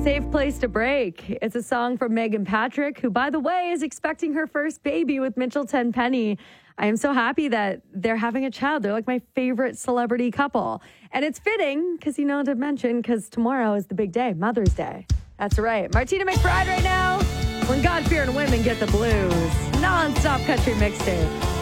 Safe Place to Break. It's a song from Megan Patrick, who, by the way, is expecting her first baby with Mitchell Tenpenny. I am so happy that they're having a child. They're like my favorite celebrity couple. And it's fitting, because to mention, because tomorrow is the big day, Mother's Day. That's right. Martina McBride right now. When God-fearing women get the blues. Non-stop country mixtape.